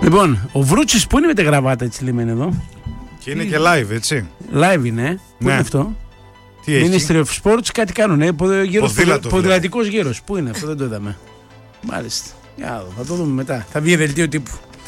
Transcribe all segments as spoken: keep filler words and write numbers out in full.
Λοιπόν, ο Βρούτσης που είναι με τη γραβάτα έτσι λίμενε εδώ. Και είναι και live, έτσι. Live είναι. Πού Ναι. είναι αυτό? Τι έχει? Ministry of Sports, κάτι κάνουνε. Ποδήλατο, Ποδηλατικός γύρος. Πού είναι αυτό, δεν το είδαμε. Μάλιστα. Για να δω, θα το δούμε μετά. Θα βγει δελτίο τύπου.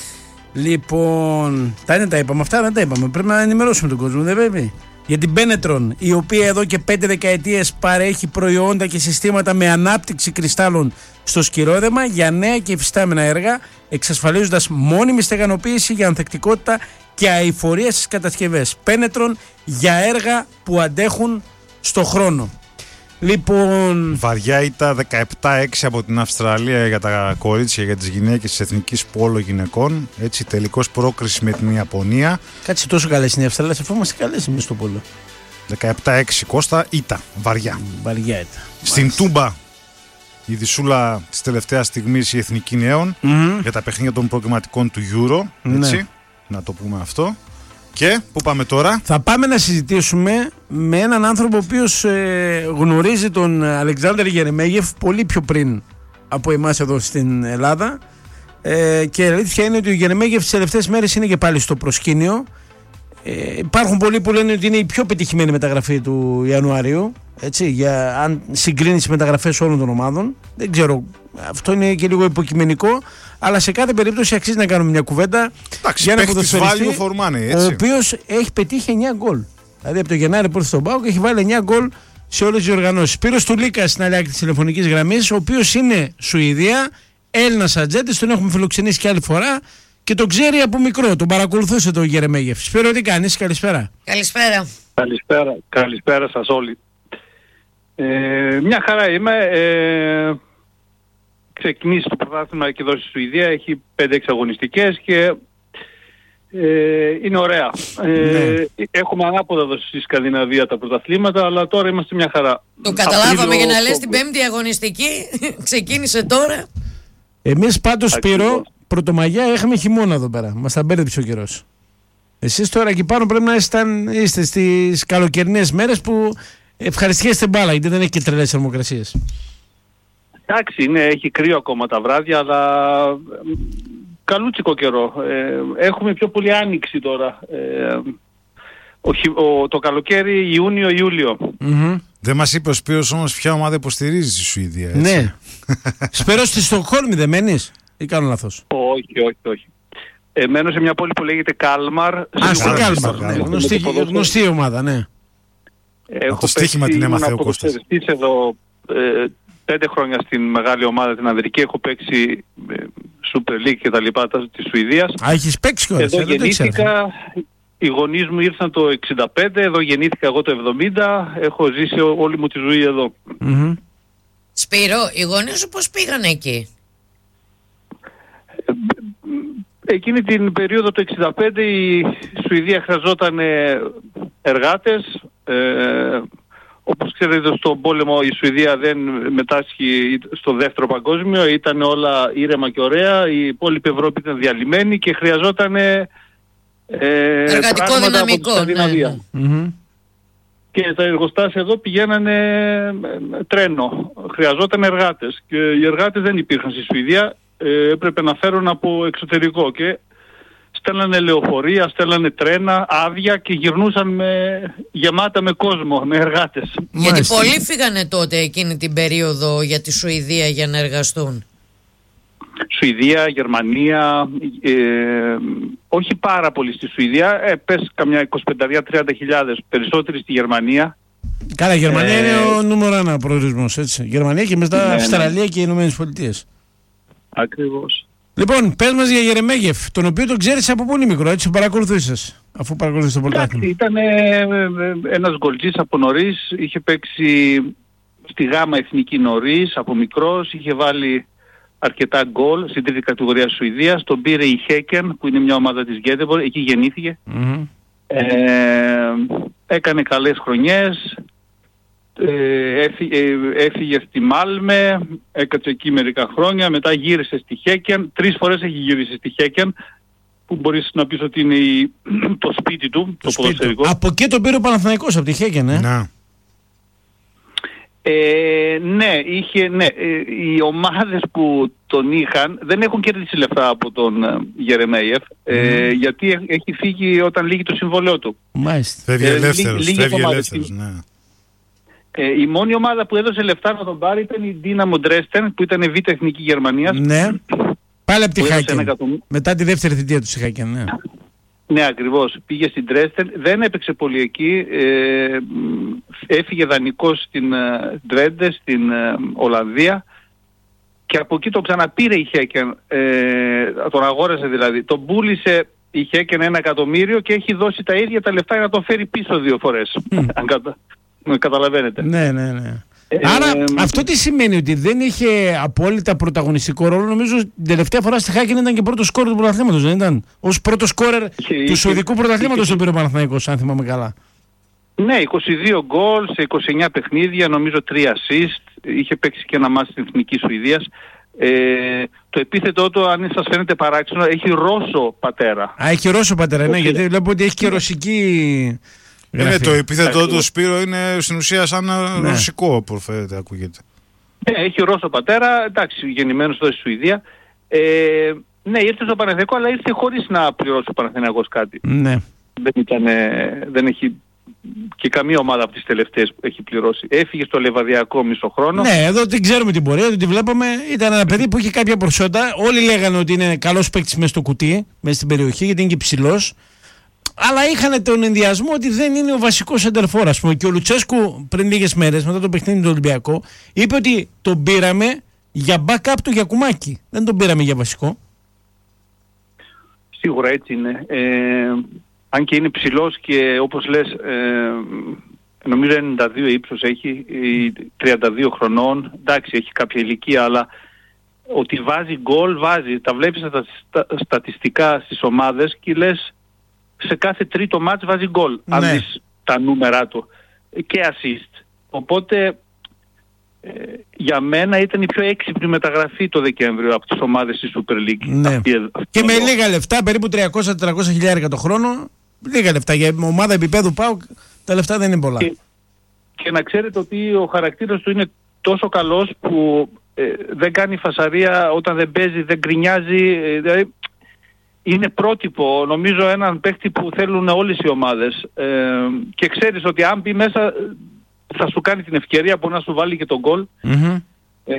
Λοιπόν, τα είναι τα είπαμε. Αυτά δεν τα είπαμε. Πρέπει να ενημερώσουμε τον κόσμο, δεν πρέπει. Για την Benetron, η οποία εδώ και πέντε δεκαετίες παρέχει προϊόντα και συστήματα με ανάπτυξη κρυστάλλων στο σκυρόδεμα για νέα και υφιστάμενα έργα, εξασφαλίζοντας μόνιμη στεγανοποίηση για ανθεκτικότητα και αειφορία στις κατασκευές. Benetron για έργα που αντέχουν στο χρόνο. Λοιπόν... Βαριά ήταν δεκαεπτά έξι από την Αυστραλία για τα κορίτσια, για τις γυναίκες της Εθνικής Πόλο Γυναικών. Έτσι, τελικός πρόκριση με την Ιαπωνία. Κάτσε, τόσο καλές είναι η Αυστραλία, σε αυτό είμαστε καλές εμείς στο πόλο. δεκαεπτά έξι Κώστα, ήταν βαριά. Βαριά ήταν. Στην Μάλιστα. Τούμπα, η δισούλα της τελευταίας στιγμής η Εθνική Νέων mm-hmm. για τα παιχνίδια των προκριματικών του Euro. Έτσι, ναι. Να το πούμε αυτό. Και πού πάμε τώρα? Θα πάμε να συζητήσουμε με έναν άνθρωπο ο οποίος ε, γνωρίζει τον Αλεξάνδρ Γερεμέγεφ πολύ πιο πριν από εμάς εδώ στην Ελλάδα, ε, και η αλήθεια είναι ότι ο Γερεμέγεφ τις τελευταίες μέρες είναι και πάλι στο προσκήνιο. Ε, υπάρχουν πολλοί που λένε ότι είναι η πιο πετυχημένη μεταγραφή του Ιανουαρίου, έτσι, για, αν συγκρίνει τις μεταγραφές όλων των ομάδων. Δεν ξέρω, αυτό είναι και λίγο υποκειμενικό, αλλά σε κάθε περίπτωση αξίζει να κάνουμε μια κουβέντα. Εντάξει, για ένα ποδοσφαιριστή φορμάνε, ο οποίος έχει πετύχει εννιά γκολ. Δηλαδή από το Γενάρη που ήρθε στον ΠΑΟΚ έχει βάλει εννιά γκολ σε όλες τις οργανώσεις. Σπύρος Τουλίκας στην άλλη άκρη της τηλεφωνικής γραμμής, ο οποίος είναι Σουηδία, Έλληνας ατζέντης, τον έχουμε φιλοξενήσει και άλλη φορά και τον ξέρει από μικρό. Τον παρακολουθούσε τον Γερεμέγεφ. Σπύρο, τι κάνεις? Καλησπέρα. Καλησπέρα. Καλησπέρα, καλησπέρα σας όλοι. Ε, μια χαρά είμαι. Ε, ξεκινήσει το πρωτάθλημα και εδώ στη Σουηδία. Έχει πέντε εξαγωνιστικές και ε, είναι ωραία. Ε, ναι. Έχουμε ανάποδα εδώ στη Σκανδιναβία τα πρωταθλήματα, αλλά τώρα είμαστε μια χαρά. Το καταλάβαμε για να λες την πέμπτη αγωνιστική. Ξεκίνησε τώρα. Εμείς πάντως, Σπύρο, Πρωτομαγιά είχαμε χειμώνα εδώ πέρα. Μας τα μπέρδεψε ο καιρός. Εσείς τώρα εκεί πάνω πρέπει να είστε, είστε στις καλοκαιρινές μέρες που ευχαριστιέστε μπάλα, γιατί δεν έχει και τρελές θερμοκρασίες. Εντάξει, ναι, έχει κρύο ακόμα τα βράδια, αλλά καλούτσικο καιρό. Ε, έχουμε πιο πολύ άνοιξη τώρα. Ε, ο, ο, το καλοκαίρι Ιούνιο-Ιούλιο. Mm-hmm. Δεν μας είπε ο Σπύρος όμως ποια ομάδα υποστηρίζει στη Σουηδία, έτσι? Ναι. Σπύρο, στη Στοκχόλμη δεν μένεις ή κάνω λάθος? Όχι, όχι, όχι. Ε, μένω σε μια πόλη που λέγεται Κάλμαρ. Α, στην Κάλμαρ, ναι. Γνωστή, γνωστή ομάδα, ναι. Έχω το στοίχημα την έμαθε ο Κώστας. Έχω παίξει εδώ ε, πέντε χρόνια στην μεγάλη ομάδα την ανδρική. Έχω παίξει ε, Super League και τα λοιπά της Σουηδίας. Α, έχεις παίξει κιόλας? Εδώ γεννήθηκα. Οι γονείς μου ήρθαν το εξήντα πέντε, εδώ γεννήθηκα εγώ το εβδομήντα. Έχω ζήσει όλη μου τη ζωή εδώ. Mm-hmm. Σπύρο, οι γονείς σου πώς πήγαν εκεί? Εκείνη την περίοδο το εξήντα πέντε η Σουηδία χρειαζόταν εργάτες. Ε, όπως ξέρετε, στον πόλεμο η Σουηδία δεν μετάσχει στο δεύτερο παγκόσμιο. Ήταν όλα ήρεμα και ωραία. Η υπόλοιπη Ευρώπη ήταν διαλυμένη και χρειαζόταν ε, εργατικό δυναμικό. Ναι, ναι. Mm-hmm. Και τα εργοστάσια εδώ πηγαίνανε τρένο. Χρειαζόταν εργάτες. Και οι εργάτες δεν υπήρχαν στη Σουηδία. Ε, έπρεπε να φέρουν από εξωτερικό και στέλνανε λεωφορεία, στέλνανε τρένα άδεια και γυρνούσαν με, γεμάτα με κόσμο, με εργάτες. Γιατί Μάλιστα. πολλοί φύγανε τότε εκείνη την περίοδο για τη Σουηδία για να εργαστούν. Σουηδία, Γερμανία, ε, όχι πάρα πολύ στη Σουηδία, ε, πες καμιά είκοσι πέντε με τριάντα χιλιάδες, περισσότεροι στη Γερμανία. Καλά, η Γερμανία ε, είναι ο νούμερο ένα προορισμός, έτσι. Γερμανία και μετά ναι, Αυστραλία ναι. και οι Ηνωμένες Πολιτείες. Ακριβώς. Λοιπόν, πες μας για Γερεμέγεφ, τον οποίο τον ξέρεις από πολύ μικρό, έτσι, παρακολουθούσες, αφού παρακολουθείς το πρωτάθλημα. Ήταν ένας γκολτζής από νωρίς, είχε παίξει στη γάμα εθνική νωρίς, από μικρός, είχε βάλει αρκετά γκολ στην τρίτη κατηγορία Σουηδίας, τον πήρε η Χέκεν, που είναι μια ομάδα της Γκέτεμπορ, εκεί γεννήθηκε. Mm-hmm. Ε, έκανε καλές χρονιές. Ε, έφυγε, έφυγε στη Μάλμε, έκατσε εκεί μερικά χρόνια, μετά γύρισε στη Χέκεν, τρεις φορές έχει γυρίσει στη Χέκεν, που μπορείς να πεις ότι είναι η, το σπίτι του, το, το ποδοσφαιρικό. Από εκεί τον πήρε ο Παναθηναϊκός, από τη Χέκεν, ε? Να. Ε, ναι, είχε, ναι, οι ομάδες που τον είχαν, δεν έχουν κερδίσει λεφτά από τον ε, Γερεμέιεφ, ε, mm. γιατί έχ, έχει φύγει όταν λύγει το συμβολέο του. Μάλιστα. Φεύγει ελεύθερος, φεύγει ελεύθερος, ναι. Ε, η μόνη ομάδα που έδωσε λεφτά να τον πάρει ήταν η Dynamo Dresden, που ήταν β' εθνική Γερμανίας. Ναι, πάλι από τη Χάκεν. Μετά τη δεύτερη θητεία του στη Χάκεν, ναι. Ναι, ακριβώς. Πήγε στην Dresden, δεν έπαιξε πολύ εκεί, ε, έφυγε δανεικός στην Drenthe, στην ε, Ολλανδία, και από εκεί τον ξαναπήρε η Χέκεν, ε, τον αγόρασε δηλαδή. Τον πούλησε η Χέκεν ένα εκατομμύριο και έχει δώσει τα ίδια τα λεφτά για να τον φέρει πίσω δύο φορές. Mm. Αν κατα... καταλαβαίνετε. Ναι, ναι, ναι. Ε, Άρα ε, αυτό τι σημαίνει, ότι δεν είχε απόλυτα πρωταγωνιστικό ρόλο? Νομίζω την τελευταία φορά στη Χάκεν ήταν και πρώτο σκόρερ του πρωταθλήματος, δεν ήταν? Ως πρώτο σκόρερ του Σουηδικού πρωταθλήματος τον πήρε ο Παναθηναϊκός, αν θυμάμαι καλά. Ναι, είκοσι δύο γκολ σε είκοσι εννιά παιχνίδια, νομίζω τρία assist, είχε παίξει και ένα μάτς στην Εθνική Σουηδίας. Ε, το επίθετό του, αν σας φαίνεται παράξενο, έχει Ρώσο πατέρα. Α, έχει Ρώσο πατέρα, ναι, γιατί βλέπω ότι έχει και ρωσική... Ναι, το επίθετό του, Σπύρο, είναι στην ουσία σαν ναι. ρωσικό, όπως φαίνεται, ακούγεται. Ναι, έχει Ρώσο πατέρα, εντάξει, γεννημένος εδώ στη Σουηδία. Ε, ναι, ήρθε στο Παναθηναϊκό, αλλά ήρθε χωρίς να πληρώσει ο Παναθηναϊκός κάτι. Ναι. Δεν, ήταν, δεν έχει και καμία ομάδα από τις τελευταίες που έχει πληρώσει. Έφυγε στο Λεβαδιακό μισό χρόνο. Ναι, εδώ την ξέρουμε την πορεία, δεν τη βλέπαμε. Ήταν ένα παιδί που είχε κάποια προσόντα. Όλοι λέγανε ότι είναι καλός παίκτης μέσα στο κουτί, μέσα στην περιοχή, γιατί είναι και ψηλός. Αλλά είχαν τον ενδιασμό ότι δεν είναι ο βασικός σεντερφόρ, ας πούμε. Και ο Λουτσέσκου πριν λίγες μέρες, μετά το παιχνίδι του Ολυμπιακού, είπε ότι τον πήραμε για backup του Γιακουμάκη. Δεν τον πήραμε για βασικό. Σίγουρα έτσι είναι. Ε, αν και είναι ψηλός και όπως λες, ε, νομίζω ενενήντα δύο ύψος έχει, τριάντα δύο χρονών. Εντάξει, έχει κάποια ηλικία, αλλά ότι βάζει γκολ, βάζει. Τα βλέπεις στα, στα στατιστικά στις ομάδες και λες, σε κάθε τρίτο μάτς βάζει γκολ, ναι. Αν δεις τα νούμερά του, και assist. Οπότε ε, για μένα ήταν η πιο έξυπνη μεταγραφή το Δεκέμβριο από τις ομάδες της Super League. Ναι. Αυτή, και με λίγα λεφτά, περίπου τριακόσια με τετρακόσια χιλιάρικα το χρόνο, λίγα λεφτά. Για ομάδα επίπεδου ΠΑΟΚ τα λεφτά δεν είναι πολλά. Και, και να ξέρετε ότι ο χαρακτήρας του είναι τόσο καλός που ε, δεν κάνει φασαρία όταν δεν παίζει, δεν γκρινιάζει, ε, δηλαδή είναι πρότυπο, νομίζω, έναν παίκτη που θέλουν όλες οι ομάδες. Ε, και ξέρεις ότι αν μπει μέσα θα σου κάνει την ευκαιρία που να σου βάλει και τον γκολ. Mm-hmm. Ε,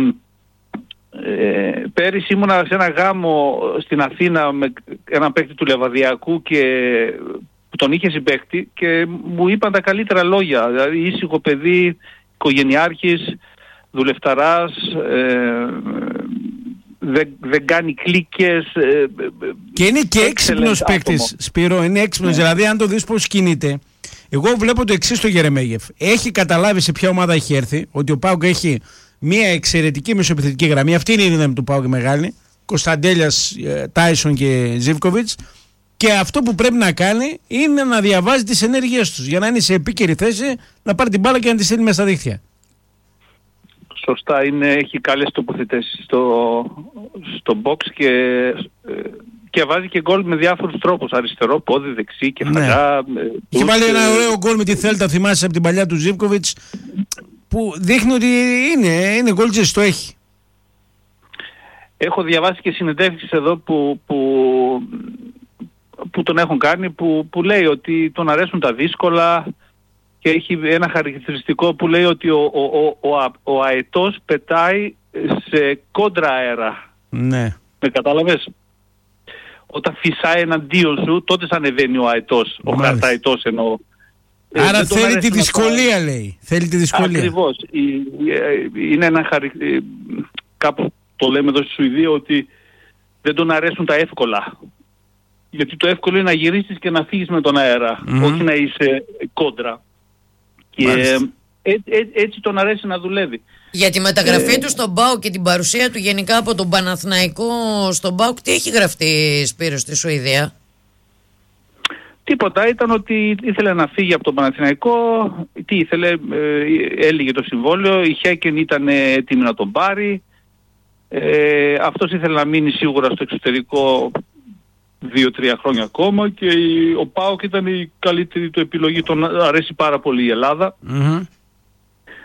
ε, πέρυσι ήμουνα σε ένα γάμο στην Αθήνα με έναν παίκτη του Λεβαδιακού και που τον είχε συμπαίκτη και μου είπαν τα καλύτερα λόγια. Δηλαδή ήσυχο παιδί, οικογενειάρχης, δουλευταράς, ε, Δεν, δεν κάνει κλίκες. Ε, και είναι και έξυπνος παίκτης, Σπύρο, είναι έξυπνος. Ναι. Δηλαδή, αν το δεις πώς κινείται, εγώ βλέπω το εξής στο Γερεμέγεφ. Έχει καταλάβει σε ποια ομάδα έχει έρθει, ότι ο ΠΑΟΚ έχει μια εξαιρετική μεσοεπιθετική γραμμή. Αυτή είναι η δύναμη του ΠΑΟΚ μεγάλη. Κωνσταντέλιας, Τάισον και Ζίβκοβιτς. Και αυτό που πρέπει να κάνει είναι να διαβάζει τις ενέργειές τους για να είναι σε επίκαιρη θέση, να πάρει την μπάλα και να τη στείλει μέσα στα δίχτυα. Σωστά, είναι, έχει καλές τοποθετήσεις στο, στο box και, και βάζει και γκολ με διάφορους τρόπους. Αριστερό πόδι, δεξί, κεφαλιά. Ναι. Είχε βάλει ένα ωραίο γκολ με τη Θέλτα, θυμάσαι, από την παλιά του Ζίβκοβιτς, που δείχνει ότι είναι, είναι γκολτζής, το έχει. Έχω διαβάσει και συνεντεύξεις εδώ που, που, που τον έχουν κάνει, που, που λέει ότι τον αρέσουν τα δύσκολα. Και έχει ένα χαρακτηριστικό που λέει ότι ο, ο, ο, ο, ο αετός πετάει σε κόντρα αέρα. Ναι. Με κατάλαβες? Όταν φυσάει εναντίον σου, τότε θα ανεβαίνει ο αετός, ο χαρταετός εννοώ. Άρα ε, θέλει τη δυσκολία, λέει. Θέλει τη δυσκολία. Ακριβώς. Είναι ένα χαρακτηριστικό, κάπου το λέμε εδώ στη Σουηδία, ότι δεν τον αρέσουν τα εύκολα. Γιατί το εύκολο είναι να γυρίσεις και να φύγεις με τον αέρα, mm-hmm. όχι να είσαι κόντρα. Και ε, ε, έτσι τον αρέσει να δουλεύει. Για τη μεταγραφή ε, του στον ΠΑΟΚ και την παρουσία του γενικά από τον Παναθηναϊκό στον ΠΑΟΚ, τι έχει γραφτεί, Σπύρο, στη Σουηδία? Τίποτα, ήταν ότι ήθελε να φύγει από τον Παναθηναϊκό. Τι ήθελε, ε, έλυγε το συμβόλαιο, η Χέκεν ήταν έτοιμη να τον πάρει. Ε, αυτός ήθελε να μείνει σίγουρα στο εξωτερικό δύο-τρία χρόνια ακόμα και η, ο ΠΑΟΚ ήταν η καλύτερη του επιλογή, τον αρέσει πάρα πολύ η Ελλάδα. Mm-hmm.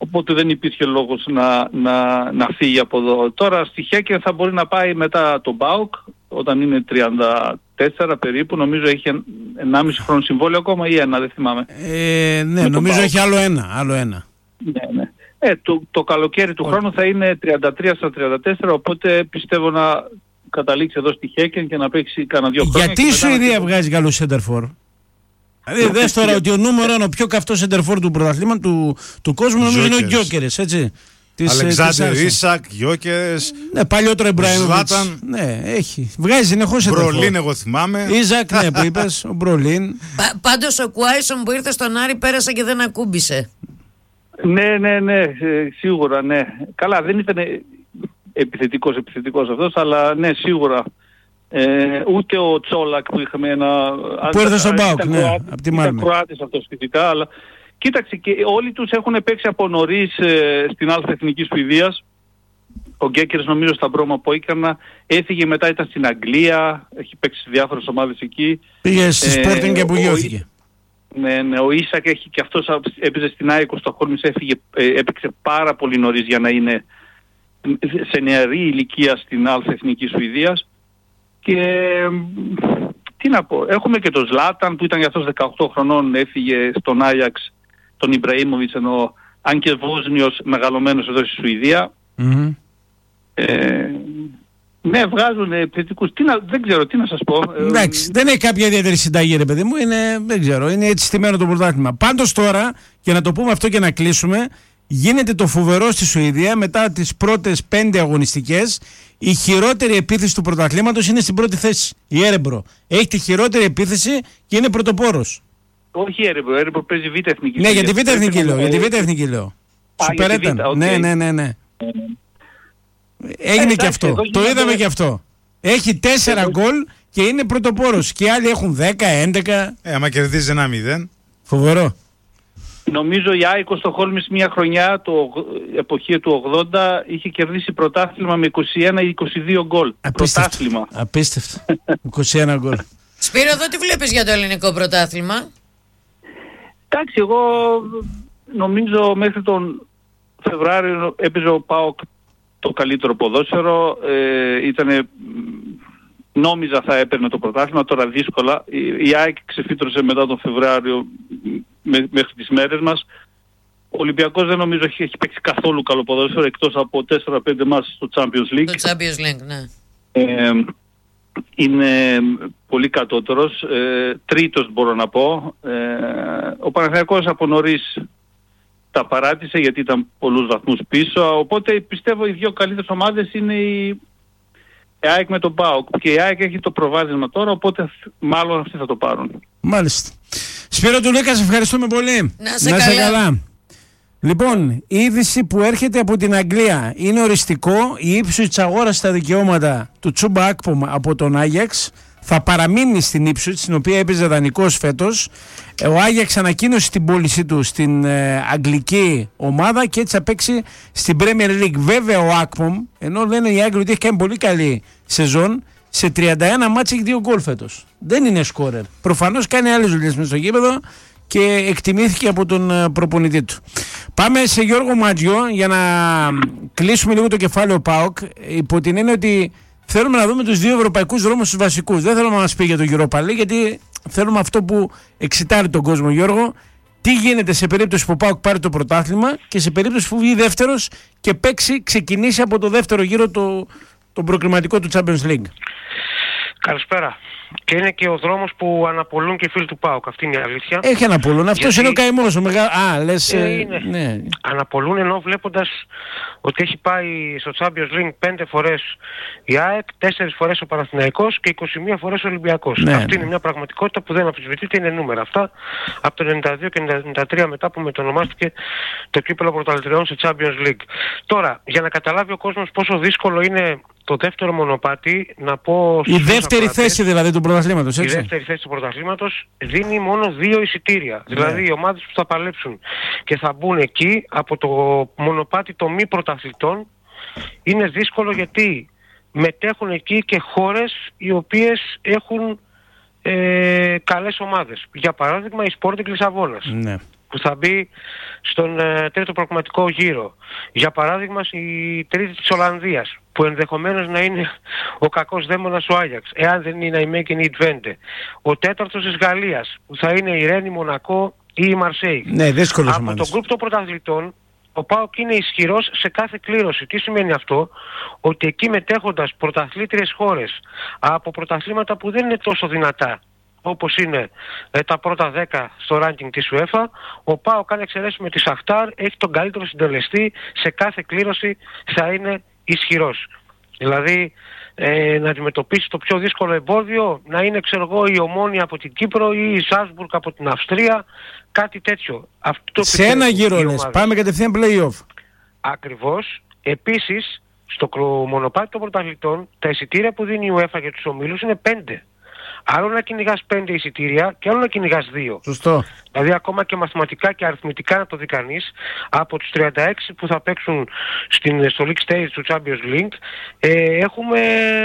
οπότε δεν υπήρχε λόγος να, να, να φύγει από εδώ. Τώρα στη Χέκεν θα μπορεί να πάει μετά τον ΠΑΟΚ, όταν είναι τριάντα τέσσερα περίπου, νομίζω έχει ενάμιση χρόνο συμβόλαιο ακόμα ή ένα, δεν θυμάμαι. Ε, ναι, νομίζω έχει άλλο ένα, άλλο ένα. Ναι, ναι. Ε, το, το καλοκαίρι του okay. χρόνου θα είναι τριάντα τρία στα τριάντα τέσσερα, οπότε πιστεύω να καταλήξει εδώ στη Χέκεν και να παίξει κανένα δύο χρόνια. Γιατί η Σουηδία να... βγάζει καλό σέντερφορ? Δηλαδή δες τώρα ότι ο νούμερο ένα, ο πιο καυτό σέντερφορ του πρωταθλήματος του, του κόσμου νομίζω είναι ο Γκιόκερες, έτσι. Αλεξάνδερ Ίσακ, Γκιόκερες. Ναι, παλιότερο Εμπράιμοβιτς. Ναι, έχει. Βγάζει συνεχώς σέντερφορ. Μπρολίν, εγώ θυμάμαι. Ίζακ, ναι, που είπες, ο Μπρολίν. Πα, πάντως ο Κουάισον που ήρθε στον Άρη πέρασε και δεν ακούμπησε. Ναι, ναι, ναι, σίγουρα, ναι. Καλά, δεν ήταν επιθετικός, επιθετικός αυτός, αλλά ναι, σίγουρα. Ε, ούτε ο Τσόλακ που είχαμε ένα... Που ήρθε στον ΠΑΟΚ, ναι, από τη Μάλμε. Ήταν Κροάτης αυτός φυσικά, αλλά... Κοίταξε, και όλοι τους έχουν παίξει από νωρίς ε, στην Α' Εθνική Σουηδίας. Ο Γκέκερς νομίζω στα Μπρώμα που έκανα, έφυγε μετά, ήταν στην Αγγλία, έχει παίξει σε διάφορες ομάδες εκεί. Πήγε στη Sporting ε, και απογειώθηκε. Ναι, ναι, ο Ίσακ έχει και αυτός έπαιζε στην ΑΕΚ ο Στοχόλμης, έφυγε, έπαιξε πάρα πολύ νωρίς για να είναι σε νεαρή ηλικία στην Α' Εθνική Σουηδίας. Και τι να πω, έχουμε και τον Ζλάταν που ήταν για αυτός δεκαοκτώ χρονών, έφυγε στον Άγιαξ, τον Ιμπραήμοβιτς, ενώ αν και Βόσνιος μεγαλωμένος εδώ στη Σουηδία. Mm-hmm. Ε, ναι, βγάζουν επιθετικούς. Τι να, δεν ξέρω, τι να σας πω. Εντάξει, δεν έχει κάποια ιδιαίτερη συνταγή, ρε παιδί μου. Είναι, δεν ξέρω, είναι έτσι στημένο το πρωτάθλημα. Πάντως τώρα, για να το πούμε αυτό και να κλείσουμε, γίνεται το φοβερό στη Σουηδία μετά τις πρώτες πέντε αγωνιστικές. Η χειρότερη επίθεση του πρωταθλήματος είναι στην πρώτη θέση. Η Έρεμπρο. Έχει τη χειρότερη επίθεση και είναι πρωτοπόρος. Όχι η Έρεμπρο, η Έρεμπρο παίζει Β' Εθνική. Ναι, για τη Β' Εθνική λέω. Για τη Β' Εθνική λέω. Σούπερ ήταν. Ναι, ναι, ναι, ναι. Έγινε και αυτό. Το είδαμε και αυτό. Έχει τέσσερα γκολ και είναι πρωτοπόρος. Και οι άλλοι έχουν δέκα, έντεκα. Ε, άμα κερδίζει ένα μηδέν. Φοβερό. Νομίζω η ΑΕΚ στο Χόλμης μια χρονιά, το εποχή του ογδόντα, είχε κερδίσει πρωτάθλημα με είκοσι ένα ή είκοσι δύο γκολ. Πρωτάθλημα. Απίστευτο. είκοσι ένα γκολ. Σπύρο, εδώ τι βλέπεις για το ελληνικό πρωτάθλημα? Εντάξει, εγώ νομίζω μέχρι τον Φεβρουάριο έπαιζε ο ΠΑΟΚ το καλύτερο ποδόσφαιρο. Ε, ήτανε, νόμιζα θα έπαιρνε το πρωτάθλημα, τώρα δύσκολα. Η, η ΑΕΚ ξεφύτρωσε μετά τον Φεβρουάριο με, μέχρι τις μέρες μας. Ο Ολυμπιακός δεν νομίζω έχει, έχει παίξει καθόλου καλό ποδόσφαιρο εκτός από τέσσερα πέντε μάτς στο Champions League. Το Champions League, ναι. Ε, είναι πολύ κατώτερος, ε, τρίτος μπορώ να πω. Ε, ο Παναθηναϊκός από νωρίς τα παράτησε γιατί ήταν πολλούς βαθμούς πίσω, οπότε πιστεύω οι δύο καλύτερες ομάδες είναι η, η ΑΕΚ με τον ΠΑΟΚ και η ΑΕΚ έχει το προβάδισμα τώρα, οπότε μάλλον αυτοί θα το πάρουν. Μάλιστα. Σπύρο του Λίκα, σε ευχαριστούμε πολύ. Να σε, Να σε καλά. καλά. Λοιπόν, η είδηση που έρχεται από την Αγγλία είναι οριστικό. Η Ipswich αγόρασε τα δικαιώματα του Τσούμπα Ακπομ από τον Άγιαξ. Θα παραμείνει στην Ipswich, στην οποία έπαιζε δανεικός φέτος. Ο Άγιαξ ανακοίνωσε την πώλησή του στην ε, αγγλική ομάδα και έτσι θα παίξει στην Premier League. Βέβαια ο Ακπομ, ενώ λένε οι Άγγλοι ότι έχει κάνει πολύ καλή σεζόν, σε τριάντα ένα μάτς έχει δύο γκολ φέτος. Δεν είναι σκόρερ. Προφανώς κάνει άλλες δουλειές μες στο γήπεδο και εκτιμήθηκε από τον προπονητή του. Πάμε σε Γιώργο Ματζιό για να κλείσουμε λίγο το κεφάλαιο ΠΑΟΚ, υπό την έννοια ότι θέλουμε να δούμε τους δύο ευρωπαϊκούς δρόμους τους βασικούς. Δεν θέλουμε να μας πει για το Europa League, γιατί θέλουμε αυτό που εξητάρει τον κόσμο, Γιώργο. Τι γίνεται σε περίπτωση που ο ΠΑΟΚ πάρει το πρωτάθλημα και σε περίπτωση που βγει δεύτερος και παίξει, ξεκινήσει από το δεύτερο γύρο το, το προκριματικό του Champions League. Καλησπέρα. Και είναι και ο δρόμος που αναπολούν και οι φίλοι του ΠΑΟΚ. Αυτή είναι η αλήθεια. Έχει αναπολούν. Αυτός είναι ο καημός. Ο μεγα... Α, λες... Ε, είναι. Ναι. Αναπολούν, ενώ βλέποντας ότι έχει πάει στο Champions League πέντε φορές η ΑΕΚ, τέσσερις φορές ο Παναθηναϊκός και είκοσι μία φορές ο Ολυμπιακός. Ναι, Αυτή ναι. είναι μια πραγματικότητα που δεν αμφισβητείται, είναι νούμερα αυτά. Από το ενενήντα δύο και ενενήντα τρία μετά που μετονομάστηκε το κύπελλο πρωταθλητριών σε Champions League. Τώρα, για να καταλάβει ο κόσμος πόσο δύσκολο είναι το δεύτερο μονοπάτι, να πω... Η δεύτερη θέση δηλαδή του πρωταθλήματος, έτσι. Η δεύτερη θέση του πρωταθλήματος δίνει μόνο δύο εισιτήρια. Ναι. Δηλαδή οι ομάδες που θα παλέψουν και θα μπουν εκεί από το μονοπάτι των μη πρωταθλητών είναι δύσκολο, γιατί μετέχουν εκεί και χώρες οι οποίες έχουν ε, καλές ομάδες. Για παράδειγμα η Sporting Λισαβόνας. Ναι. που θα μπει στον ε, τρίτο προκριματικό γύρο. Για παράδειγμα, η τρίτη της Ολλανδίας, που ενδεχομένως να είναι ο κακός δαίμονας ο Άγιαξ, εάν δεν είναι η Μέγκεν ή η Τβέντε. Ο τέταρτος της Γαλλίας, που θα είναι η Ρεν, η Μονακό ή η Μαρσέιγ. Ναι, δύσκολος Από τον γκρουπ των πρωταθλητών, ο ΠΑΟΚ είναι ισχυρός σε κάθε κλήρωση. Τι σημαίνει αυτό? Ότι εκεί μετέχοντας πρωταθλήτριες χώρες από πρωταθλήματα που δεν είναι τόσο δυνατά, όπως είναι ε, τα πρώτα δέκα στο ranking της UEFA, ο ΠΑΟΚ, αν εξαιρέσουμε τη Σαχτάρ, έχει τον καλύτερο συντελεστή, σε κάθε κλήρωση θα είναι ισχυρός. Δηλαδή ε, να αντιμετωπίσει το πιο δύσκολο εμπόδιο, να είναι, ξέρω εγώ, η Ομόνια από την Κύπρο ή η Σάλτσμπουργκ από την Αυστρία, κάτι τέτοιο. Αυτό σε ένα γύρο λες, πάμε κατευθείαν play-off. Ακριβώς. Επίσης, στο μονοπάτι των πρωταθλητών, τα εισιτήρια που δίνει η UEFA για τους ομίλους είναι πέντε. Άλλο να κυνηγάς πέντε εισιτήρια και άλλο να κυνηγάς δύο. Σωστό. Δηλαδή ακόμα και μαθηματικά και αριθμητικά να το δει κανείς, από τους τριάντα έξι που θα παίξουν στην, στο League Stage του Champions League, ε, έχουμε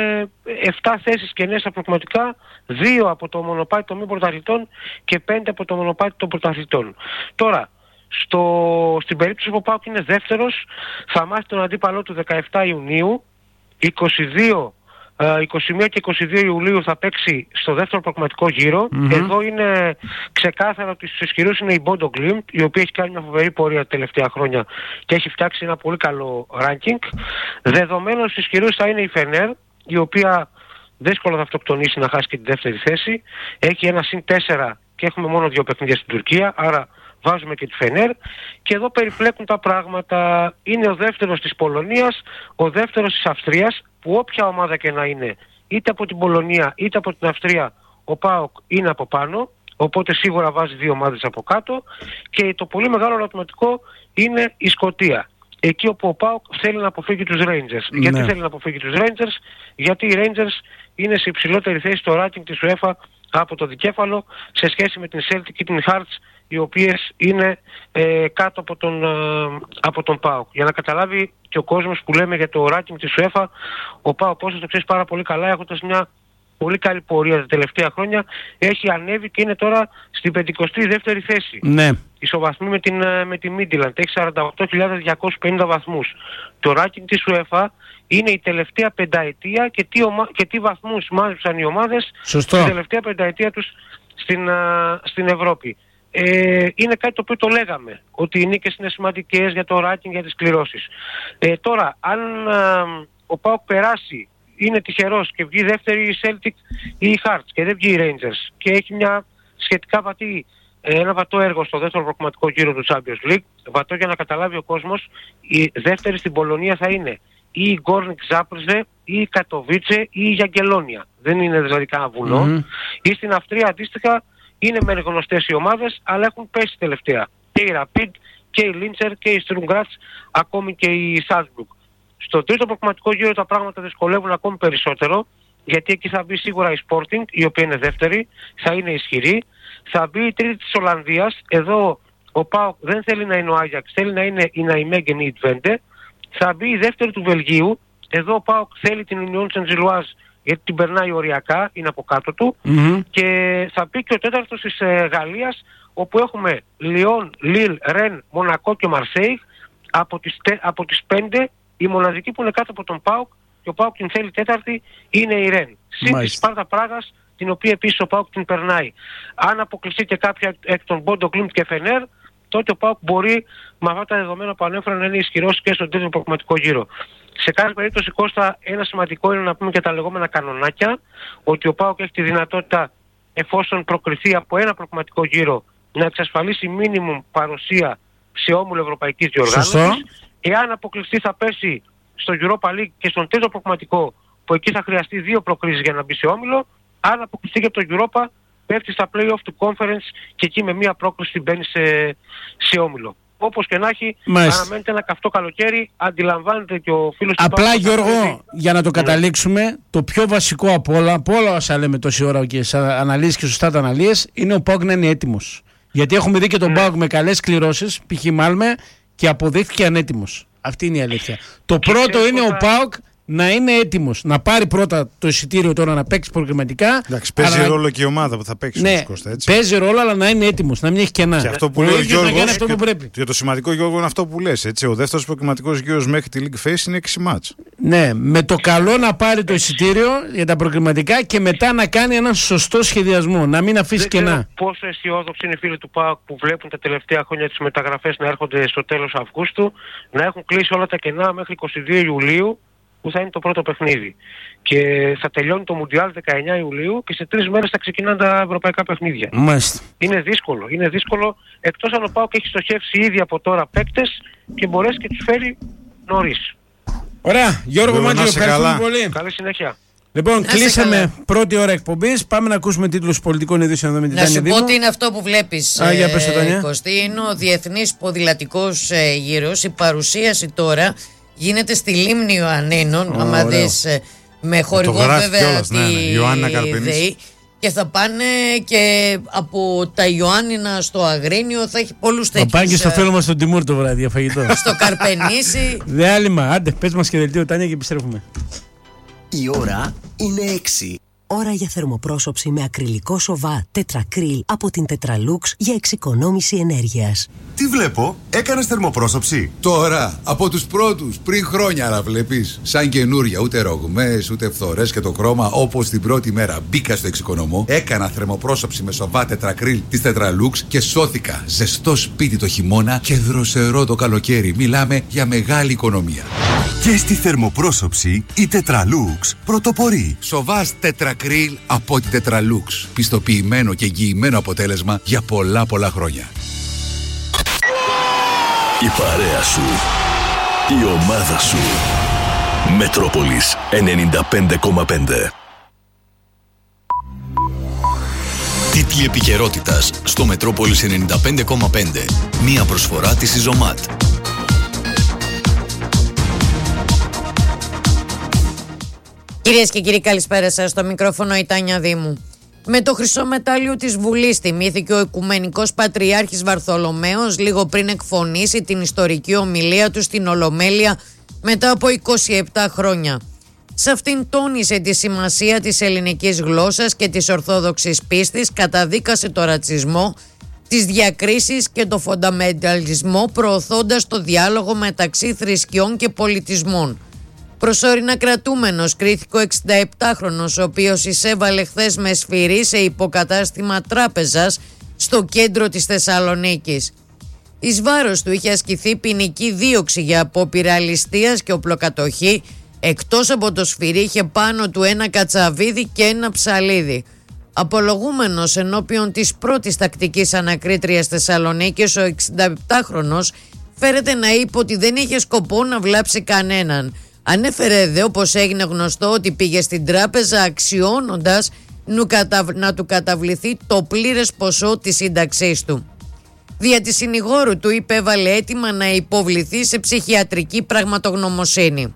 επτά θέσεις κενές απροκληματικά, δύο από το μονοπάτι των μη πρωταθλητών και πέντε από το μονοπάτι των πρωταθλητών. Τώρα, στο, στην περίπτωση που ο ΠΑΟΚ είναι δεύτερος, θα μάθει τον αντίπαλό του δεκαεπτά Ιουνίου, είκοσι δύο είκοσι μία και είκοσι δύο Ιουλίου θα παίξει στο δεύτερο προκριματικό γύρο. Mm-hmm. Εδώ είναι ξεκάθαρο ότι στους ισχυρούς είναι η Bodo Glimt, η οποία έχει κάνει μια φοβερή πορεία τα τελευταία χρόνια και έχει φτιάξει ένα πολύ καλό ranking. Δεδομένως στους ισχυρούς θα είναι η Fener, η οποία δύσκολα θα αυτοκτονήσει να χάσει και τη δεύτερη θέση. Έχει ένα συν τέσσερα και έχουμε μόνο δύο παιχνίδια στην Τουρκία, άρα βάζουμε και τη Fener. Και εδώ περιπλέκουν τα πράγματα. Είναι ο δεύτερος της Πολωνίας, ο δεύτερος της Αυστρίας, που όποια ομάδα και να είναι, είτε από την Πολωνία είτε από την Αυστρία, ο ΠΑΟΚ είναι από πάνω, οπότε σίγουρα βάζει δύο ομάδες από κάτω. Και το πολύ μεγάλο ερωτηματικό είναι η Σκωτία, εκεί όπου ο ΠΑΟΚ θέλει να αποφύγει τους Rangers. Ναι. Γιατί θέλει να αποφύγει τους Rangers? Γιατί οι Rangers είναι σε υψηλότερη θέση στο ranking της UEFA από το δικέφαλο σε σχέση με την Celtic και την Hearts, οι οποίες είναι ε, κάτω από τον, ε, από τον ΠΑΟΚ. Για να καταλάβει και ο κόσμος που λέμε για το ranking της UEFA, ο ΠΑΟΚ, όσο το ξέρεις πάρα πολύ καλά, έχοντας μια πολύ καλή πορεία τα τελευταία χρόνια, έχει ανέβει και είναι τώρα στην πενηκοστή δεύτερη θέση. Ναι. Ισοβαθμεί με την, με τη Midland, έχει σαράντα οκτώ χιλιάδες διακόσιους πενήντα βαθμούς. Το ranking της UEFA είναι η τελευταία πενταετία και τι, ομα... και τι βαθμούς μάζεψαν οι ομάδες στην τελευταία πενταετία τους στην, α, στην Ευρώπη. Ε, είναι κάτι το οποίο το λέγαμε, ότι οι νίκες είναι σημαντικές για το ranking, για τις κληρώσεις. Ε, τώρα, αν α, ο ΠΑΟΚ περάσει, είναι τυχερός και βγει δεύτερη η Celtic ή η Hearts και δεν βγει η Rangers και έχει μια σχετικά βατή, ένα βατό έργο στο δεύτερο προκριματικό γύρο του Champions League, βατό για να καταλάβει ο κόσμος, η δεύτερη στην Πολωνία θα είναι ή η Γκόρνικ Ζάπρζε ή η Κατοβίτσε ή η Γιαγκελόνια. Δεν είναι δηλαδή κανένα βουνό. Mm-hmm. Ή στην Αυστρία αντίστοιχα είναι μεν γνωστές οι ομάδες, αλλά έχουν πέσει τελευταία. Και η Rapid και η Linzer και η Sturm Graz, ακόμη και η Salzburg. Στο τρίτο προκριματικό γύρο τα πράγματα δυσκολεύουν ακόμη περισσότερο, γιατί εκεί θα μπει σίγουρα η Sporting, η οποία είναι δεύτερη, θα είναι ισχυρή. Θα μπει η τρίτη της Ολλανδίας. Εδώ ο ΠΑΟΚ δεν θέλει να είναι ο Άγιαξ, θέλει να είναι η Ναϊμέγγεν ή η Τβέντε. Θα μπει η δεύτερη του Βελγίου. Εδώ ο ΠΑΟΚ θέλει την Union Saint-Gilloise, γιατί την περνάει οριακά, είναι από κάτω του. Mm-hmm. Και θα μπει και ο τέταρτος της ε, Γαλλίας, όπου έχουμε Λιόν, Λίλ, Ρεν, Μονακό και Μαρσέιγ. Από τις, από τις πέντε, η μοναδική που είναι κάτω από τον ΠΑΟΚ και ο ΠΑΟΚ την θέλει τέταρτη είναι η Ρεν. Συν τη Σπάρτα Πράγας, την οποία επίσης ο ΠΑΟΚ την περνάει. Αν αποκλειστεί και κάποια εκ των Bodo Glimt και Fener, τότε ο ΠΑΟΚ μπορεί με αυτά τα δεδομένα που ανέφερα να είναι ισχυρός και στον τρίτο προκριματικό γύρο. Σε κάθε περίπτωση, Κώστα, ένα σημαντικό είναι να πούμε και τα λεγόμενα κανονάκια, ότι ο ΠΑΟΚ έχει τη δυνατότητα, εφόσον προκριθεί από ένα προκριματικό γύρο, να εξασφαλίσει μίνιμουμ παρουσία σε όμιλο ευρωπαϊκής διοργάνωσης. Εάν αποκλειστεί θα πέσει στο Europa League και στον τρίτο προκριματικό, που εκεί θα χρειαστεί δύο προκρίσεις για να μπει σε όμιλο. Αν αποκλειστεί και από το Europa, πέφτει στα play-off του Conference και εκεί με μία πρόκριση μπαίνει σε, σε όμιλο. Όπως και να έχει, αναμένεται ένα καυτό καλοκαίρι, αντιλαμβάνεται και ο φίλος του. Απλά Γιώργο, για να το καταλήξουμε, το πιο βασικό από όλα, από όλα όσα λέμε τόση ώρα και σε αναλύσεις και σωστά τα αναλύες, είναι ο ΠΑΟΚ να είναι έτοιμος. Γιατί έχουμε δει και τον ΠΑΟΚ με καλές κληρώσεις, π.χ. Μάλμε, και αποδείχθηκε ανέτοιμος. Αυτή είναι η αλήθεια. Το και πρώτο είναι ο ΠΑΟΚ να είναι έτοιμος να πάρει πρώτα το εισιτήριο τώρα να παίξει προκριματικά. Εντάξει, παίζει αλλά... ρόλο και η ομάδα που θα παίξει. Ναι, Κώστα, έτσι. παίζει ρόλο, αλλά να είναι έτοιμος, να μην έχει κενά. Και αυτό που λέει ο Γιώργος. Αυτό που πρέπει. Για το σημαντικό, Γιώργο, είναι αυτό που λες. Έτσι. Ο δεύτερος προκριματικός γύρος μέχρι τη League Phase είναι έξι μάτς. Ναι, με το καλό να πάρει το εισιτήριο για τα προκριματικά και μετά να κάνει έναν σωστό σχεδιασμό, να μην αφήσει Δεν κενά. ξέρω πόσο αισιόδοξοι είναι οι φίλοι του ΠΑΟΚ που βλέπουν τα τελευταία χρόνια τις μεταγραφές να έρχονται στο τέλος Αυγούστου, να έχουν κλείσει όλα τα κενά μέχρι είκοσι δύο Ιουλίου, που θα είναι το πρώτο παιχνίδι. Και θα τελειώνει το Μουντιάλ δεκαεννιά Ιουλίου και σε τρεις μέρες θα ξεκινάνε τα ευρωπαϊκά παιχνίδια. Μάλιστα. Είναι δύσκολο. Είναι δύσκολο, εκτός αν ο ΠΑΟΚ έχει στοχεύσει ήδη από τώρα παίκτες και μπορέσει και τους φέρει νωρίς. Ωραία. Γιώργο Μάντζιο, ευχαριστούμε πολύ. Καλή συνέχεια. Λοιπόν, Να κλείσαμε καλά. πρώτη ώρα εκπομπής. Πάμε να ακούσουμε τίτλους πολιτικών ειδήσεων εδώ με την Να Τάνια σου πω Δήμο. ότι είναι αυτό που βλέπεις, Α, για πες το, Τάνια. Κωστή. Είναι ο Διεθνής Ποδηλατικός ε, Γύρος. Η παρουσίαση τώρα γίνεται στη Λίμνη Ιωαννίνων. Ω, Άμα ωραίο. δεις, ε, με χορηγό γράφει βέβαια κιόλας, τη ναι, ναι. Ιωάννα Καρπενής. ΔΕΗ. Και θα πάνε και από τα Ιωάννινα στο Αγρίνιο. Θα έχει πολλούς Θα πάει και τέτοιους. στο ε, φίλο μας τον Τιμούρ το βράδυ για φαγητό. στο Καρπενήσι. Διάλειμμα. Άντε, πες μας και δελτίο, Τάνια, και επιστρέφουμε. Η ώρα είναι έξι. Ώρα για θερμοπρόσωψη με ακριλικό σοβά τετρακρίλ από την Tetralux για εξοικονόμηση ενέργειας. Τι βλέπω, έκανες θερμοπρόσωψη? Τώρα, από τους πρώτους, πριν χρόνια, αλλά βλέπεις, σαν καινούρια, ούτε ρογμές, ούτε φθορές και το χρώμα, όπως την πρώτη μέρα μπήκα στο εξοικονομώ, έκανα θερμοπρόσωψη με σοβά τετρακρίλ της Tetralux και σώθηκα. Ζεστό σπίτι το χειμώνα και δροσερό το καλοκαίρι. Μιλάμε για μεγάλη οικονομία. Και στη θερμοπρόσωψη η Tetralux πρωτοπορεί. Σοβάς τετρακρίλ από την Tetralux. Πιστοποιημένο και εγγυημένο αποτέλεσμα για πολλά πολλά χρόνια. Η παρέα σου, η ομάδα σου. Μετρόπολης ενενήντα πέντε κόμμα πέντε. Τίτλοι επικαιρότητας στο Μετρόπολης ενενήντα πέντε κόμμα πέντε. Μία προσφορά της Ιζωμάτ. Κυρίες και κύριοι, καλησπέρα σας. Στο μικρόφωνο η Τάνια Δήμου. Με το χρυσό μετάλλιο της Βουλής τιμήθηκε ο Οικουμενικός Πατριάρχης Βαρθολομαίος λίγο πριν εκφωνήσει την ιστορική ομιλία του στην Ολομέλεια μετά από είκοσι επτά χρόνια. Σε αυτήν τόνισε τη σημασία της ελληνικής γλώσσας και της ορθόδοξης πίστης, καταδίκασε το ρατσισμό, τις διακρίσεις και το φονταμενταλισμό, προωθώντας το διάλογο μεταξύ θρησκειών και πολιτισμών. Προσωρινά κρατούμενος κρίθηκε ο εξηνταεπτάχρονος, ο οποίος εισέβαλε χθες με σφυρί σε υποκατάστημα τράπεζας στο κέντρο της Θεσσαλονίκης. Εις βάρος του είχε ασκηθεί ποινική δίωξη για απόπειρα ληστείας και οπλοκατοχή. Εκτός από το σφυρί είχε πάνω του ένα κατσαβίδι και ένα ψαλίδι. Απολογούμενος ενώπιον της πρώτης τακτικής ανακρίτριας Θεσσαλονίκης, ο εξηνταεπτάχρονος φέρεται να είπε ότι δεν είχε σκοπό να βλάψει κανέναν. Ανέφερε δε, όπως έγινε γνωστό, ότι πήγε στην τράπεζα αξιώνοντας να του καταβληθεί το πλήρες ποσό της σύνταξής του. Δια τη συνηγόρου του υπέβαλε αίτημα να υποβληθεί σε ψυχιατρική πραγματογνωμοσύνη.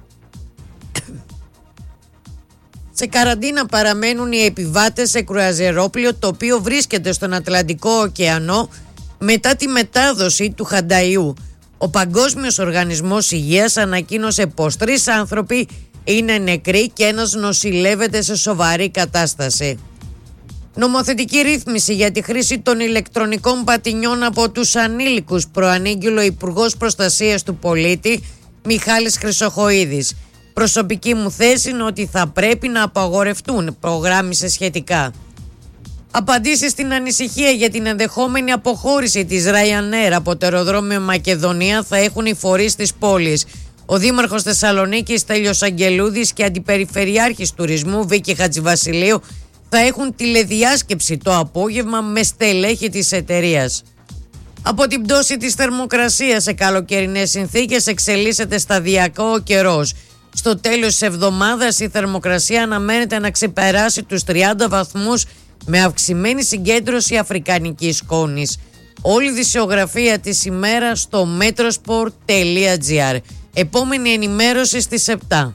Σε καραντίνα παραμένουν οι επιβάτες σε κρουαζιερόπλοιο το οποίο βρίσκεται στον Ατλαντικό ωκεανό μετά τη μετάδοση του Χανταϊού. Ο Παγκόσμιος Οργανισμός Υγείας ανακοίνωσε πως τρεις άνθρωποι είναι νεκροί και ένας νοσηλεύεται σε σοβαρή κατάσταση. Νομοθετική ρύθμιση για τη χρήση των ηλεκτρονικών πατινιών από τους ανήλικους προανήγγειλε ο Υπουργός Προστασίας του Πολίτη Μιχάλης Χρυσοχοΐδης. Προσωπική μου θέση είναι ότι θα πρέπει να απαγορευτούν, προγράμμισε σχετικά. Απαντήσεις στην ανησυχία για την ενδεχόμενη αποχώρηση της Ryanair από το αεροδρόμιο Μακεδονία θα έχουν οι φορείς της πόλης. Ο Δήμαρχος Θεσσαλονίκης Στέλιος Αγγελούδης και Αντιπεριφερειάρχης Τουρισμού Βίκη Χατζηβασιλείου θα έχουν τηλεδιάσκεψη το απόγευμα με στελέχη της εταιρείας. Από την πτώση της θερμοκρασίας σε καλοκαιρινές συνθήκες εξελίσσεται σταδιακά ο καιρός. Στο τέλος της εβδομάδας η θερμοκρασία αναμένεται να ξεπεράσει τους τριάντα βαθμούς με αυξημένη συγκέντρωση αφρικανικής σκόνης. Όλη η δισεογραφία της ημέρας στο metrosport τελεία gr. Επόμενη ενημέρωση στις επτά.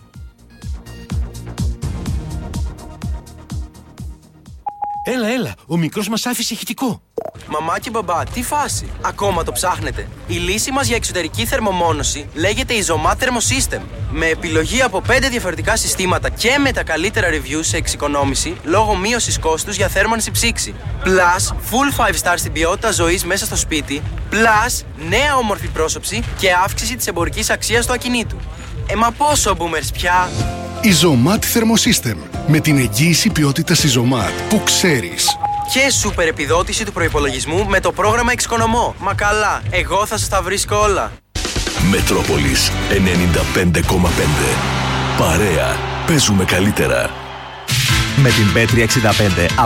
Έλα, έλα, ο μικρός μας άφησε ηχητικό. Μαμά και μπαμπά, τι φάση? Ακόμα το ψάχνετε? Η λύση μας για εξωτερική θερμομόνωση λέγεται Isomat Thermosystem. Με επιλογή από πέντε διαφορετικά συστήματα και με τα καλύτερα reviews σε εξοικονόμηση λόγω μείωσης κόστους για θέρμανση ψήξη. Plus, full five stars στην ποιότητα ζωής μέσα στο σπίτι. Plus, νέα όμορφη πρόσωψη και αύξηση της εμπορικής αξίας του ακινήτου. Ε, μα πόσο boomers πια! Isomat Thermosystem. Με την εγγύηση ποιότητας Isomat που ξέρεις. Και σούπερ επιδότηση του προϋπολογισμού με το πρόγραμμα Εξοικονομώ. Μα καλά, εγώ θα σας τα βρίσκω όλα. Μετρόπολης ενενήντα πέντε κόμμα πέντε. Παρέα, παίζουμε καλύτερα. Με την μπι τριακόσια εξήντα πέντε